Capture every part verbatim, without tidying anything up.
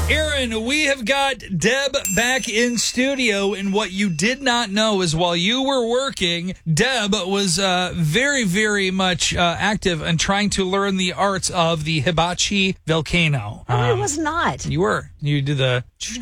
Aaron, we have got Deb back in studio, and what you did not know is while you were working, Deb was uh, very, very much uh, active in trying to learn the arts of the hibachi volcano. No, I Um, was not. You were. You did the,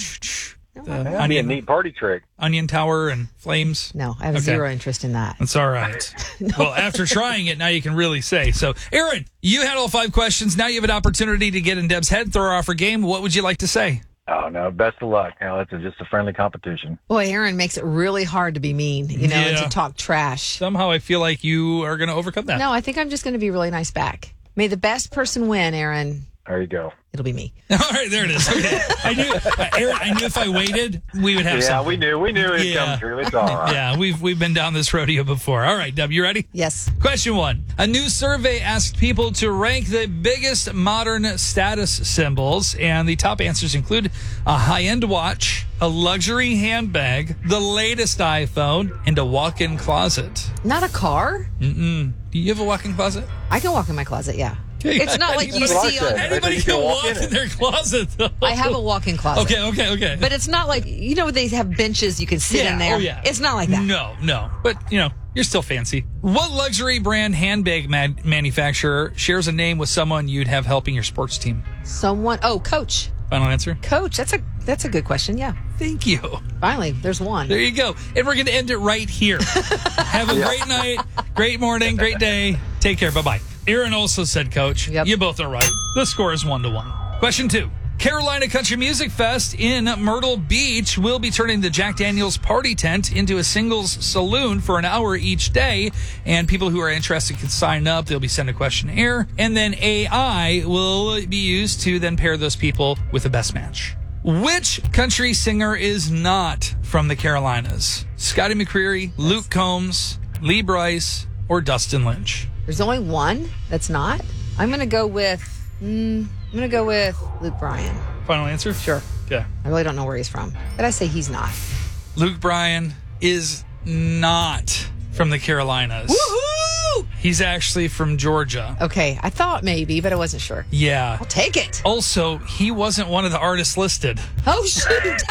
the That'd be a onion, neat party trick. onion tower and flames. No, I have Okay. zero interest in that. That's all right. Well, after trying it, now you can really say. So, Aaron, you had all five questions. Now you have an opportunity to get in Deb's head, throw her off her game. What would you like to say? Oh, no, best of luck. You know, it's a, just a friendly competition. Boy, Aaron makes it really hard to be mean, you know, and Yeah. to talk trash. Somehow I feel like you are going to overcome that. No, I think I'm just going to be really nice back. May the best person win, Aaron. There you go. It'll be me. All right, there it is. Okay. I knew, uh, Aaron, I knew if I waited, we would have Yeah, something. we knew. We knew it'd Yeah. come true. It's all right. Yeah, we've we've been down this rodeo before. All right, Deb, you ready? Yes. Question one. A new survey asked people to rank the biggest modern status symbols, and the top answers include a high-end watch, a luxury handbag, the latest iPhone, and a walk-in closet. Not a car? Mm-mm. Do you have a walk-in closet? I can walk in my closet, yeah. Okay. It's not like you That's what I see said. on... I Anybody think you can can walk walk in in it. their closet, though. I have a walk-in closet. Okay, okay, okay. But it's not like, you know, they have benches you can sit Yeah, in there. oh, yeah. It's not like that. No, no. But, you know, you're still fancy. What luxury brand handbag mad- manufacturer shares a name with someone you'd have helping your sports team? Someone... Oh, Coach. Final answer? Coach. That's a that's a good question, yeah. Thank you. Finally, there's one. There you go. And we're going to end it right here. Have a great night, great morning, great day. Take care. Bye-bye. Aaron also said Coach. Yep. You both are right. The score is one to one. Question two. Carolina Country Music Fest in Myrtle Beach will be turning the Jack Daniels party tent into a singles saloon for an hour each day. And people who are interested can sign up. They'll be sent a questionnaire. And then A I will be used to then pair those people with the best match. Which country singer is not from the Carolinas? Scotty McCreery, Luke Combs, Lee Bryce, or Dustin Lynch? There's only one that's not. I'm going to go with... Mm, I'm going to go with Luke Bryan. Final answer? Sure. Okay. I really don't know where he's from, but I say he's not. Luke Bryan is not from the Carolinas. Woohoo! He's actually from Georgia. Okay, I thought maybe, but I wasn't sure. Yeah. I'll take it. Also, he wasn't one of the artists listed. Oh, shoot.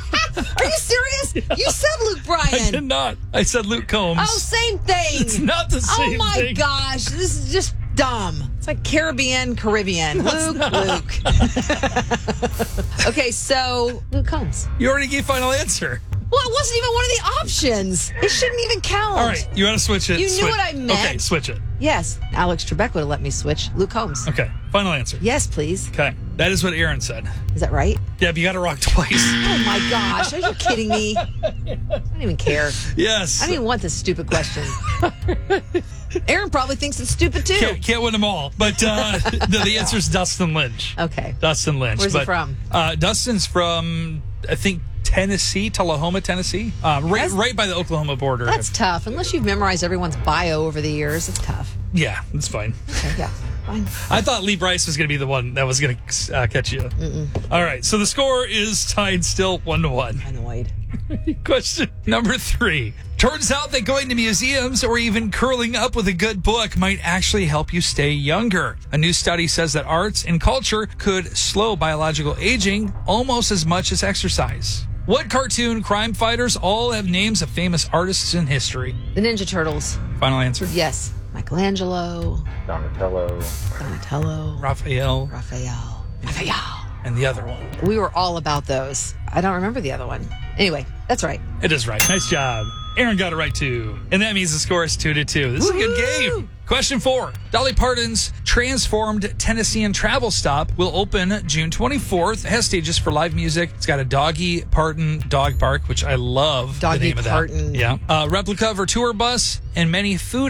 Are you serious? You said Luke I did Bryan. not. I said Luke Combs. Oh, same thing. It's not the Oh, same my thing. gosh. This is just dumb. It's like Caribbean, Caribbean. Luke, Luke. Okay, so Luke Combs. You already gave final answer. Well, it wasn't even one of the options. It shouldn't even count. All right. You want to switch it? You knew Switch. what I meant. Okay, switch it. Yes, Alex Trebek would have let me switch. Luke Combs. Okay. Final answer. Yes, please. Okay. That is what Aaron said. Is that right? Deb, you got to rock twice. Oh my gosh, are you kidding me? I don't even care. Yes. I don't even want this stupid question. Aaron probably thinks it's stupid too. Can't, can't win them all. But uh, the, the answer is Dustin Lynch. Okay. Dustin Lynch. Where's he But, from? Uh, Dustin's from, I think, Tennessee, Tullahoma, Tennessee. Uh, right, That's- right by the Oklahoma border. That's tough. Unless you've memorized everyone's bio over the years, it's tough. Yeah, it's fine. Okay, yeah, fine. I thought Lee Bryce was going to be the one that was going to uh, catch you. Mm-mm. All right, so the score is tied still one to one. Annoyed. Question number three. Turns out that going to museums or even curling up with a good book might actually help you stay younger. A new study says that arts and culture could slow biological aging almost as much as exercise. What cartoon crime fighters all have names of famous artists in history? The Ninja Turtles. Final answer? Yes. Michelangelo, Donatello. Donatello, Raphael Raphael, Raphael. and the other one. We were all about those. I don't remember the other one. Anyway, that's right. It is right. Nice job. Aaron got it right too. And that means the score is two to two. This is a good Woohoo! game. Question four. Dolly Parton's transformed Tennessean travel stop will open June twenty-fourth. It has stages for live music. It's got a Doggy Parton dog park, which I love Doggy the name of that. Parton. Yeah. A replica of her tour bus and many food